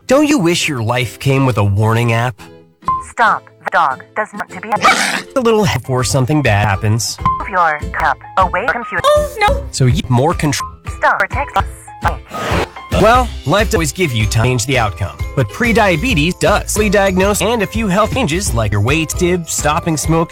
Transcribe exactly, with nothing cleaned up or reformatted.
Don't you wish your life came with a warning app? Stop. The dog does not to be A little before something bad happens. Move your cup away from computer. Oh, no. So you more control. Stop. Protect us. Well, life doesn't always give you time to change the outcome, but pre-diabetes does. Early diagnosis and a few health changes like your weight, dib, stopping smoking,